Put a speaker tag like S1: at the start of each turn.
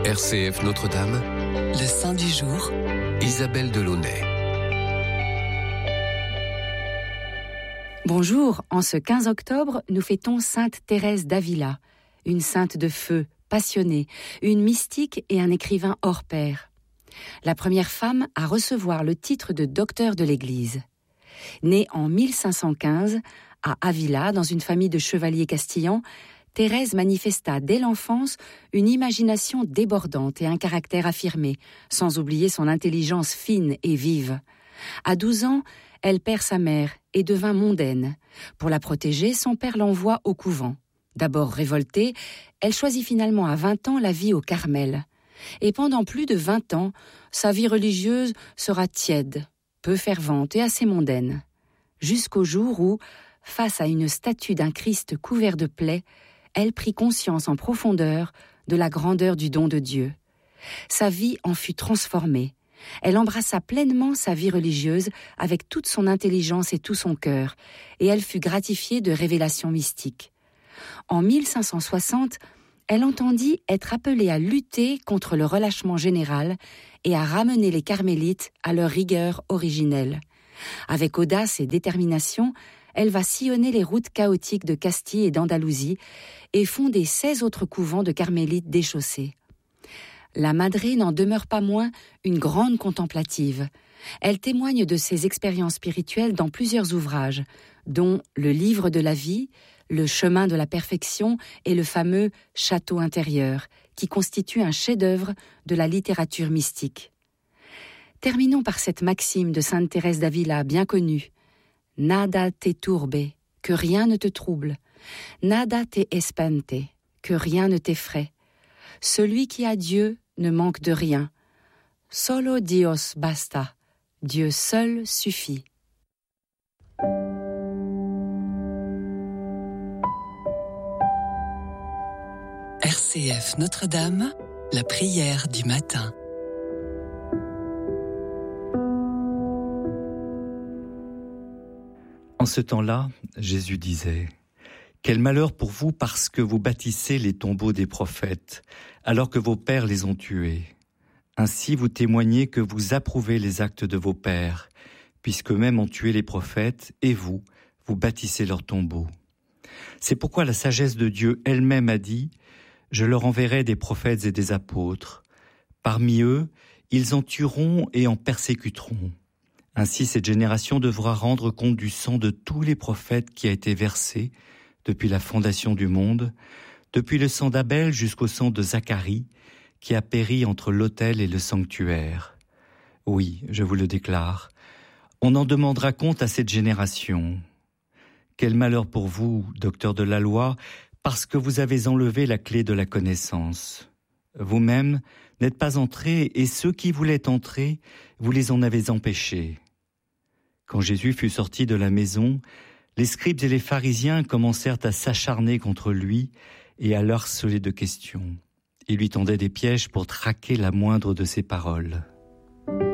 S1: RCF Notre-Dame,
S2: le Saint du jour,
S1: Isabelle Delaunay.
S3: Bonjour, en ce 15 octobre, nous fêtons Sainte Thérèse d'Avila, une sainte de feu, passionnée, une mystique et un écrivain hors pair. La première femme à recevoir le titre de docteur de l'Église. Née en 1515 à Avila, dans une famille de chevaliers castillans, Thérèse manifesta dès l'enfance une imagination débordante et un caractère affirmé, sans oublier son intelligence fine et vive. À 12 ans, elle perd sa mère et devint mondaine. Pour la protéger, son père l'envoie au couvent. D'abord révoltée, elle choisit finalement à 20 ans la vie au Carmel. Et pendant plus de 20 ans, sa vie religieuse sera tiède, peu fervente et assez mondaine. Jusqu'au jour où, face à une statue d'un Christ couvert de plaies, elle prit conscience en profondeur de la grandeur du don de Dieu. Sa vie en fut transformée. Elle embrassa pleinement sa vie religieuse avec toute son intelligence et tout son cœur, et elle fut gratifiée de révélations mystiques. En 1560, elle entendit être appelée à lutter contre le relâchement général et à ramener les carmélites à leur rigueur originelle. Avec audace et détermination, elle va sillonner les routes chaotiques de Castille et d'Andalousie et fonder 16 autres couvents de carmélites déchaussés. La Madré n'en demeure pas moins une grande contemplative. Elle témoigne de ses expériences spirituelles dans plusieurs ouvrages, dont le Livre de la vie, le Chemin de la perfection et le fameux Château intérieur, qui constitue un chef-d'œuvre de la littérature mystique. Terminons par cette maxime de Sainte Thérèse d'Avila bien connue. Nada te turbe, que rien ne te trouble. Nada te espante, que rien ne t'effraie. Celui qui a Dieu ne manque de rien. Solo Dios basta, Dieu seul suffit.
S2: RCF Notre-Dame, la prière du matin.
S4: En ce temps-là, Jésus disait « Quel malheur pour vous parce que vous bâtissez les tombeaux des prophètes, alors que vos pères les ont tués. Ainsi vous témoignez que vous approuvez les actes de vos pères, puisqu'eux-mêmes ont tué les prophètes, et vous bâtissez leurs tombeaux. C'est pourquoi la sagesse de Dieu elle-même a dit « Je leur enverrai des prophètes et des apôtres. Parmi eux, ils en tueront et en persécuteront. Ainsi, cette génération devra rendre compte du sang de tous les prophètes qui a été versé depuis la fondation du monde, depuis le sang d'Abel jusqu'au sang de Zacharie, qui a péri entre l'autel et le sanctuaire. Oui, je vous le déclare, on en demandera compte à cette génération. Quel malheur pour vous, docteurs de la loi, parce que vous avez enlevé la clé de la connaissance. Vous-même n'êtes pas entrés, et ceux qui voulaient entrer, vous les en avez empêchés. » Quand Jésus fut sorti de la maison, les scribes et les pharisiens commencèrent à s'acharner contre lui et à l'harceler de questions. Ils lui tendaient des pièges pour traquer la moindre de ses paroles.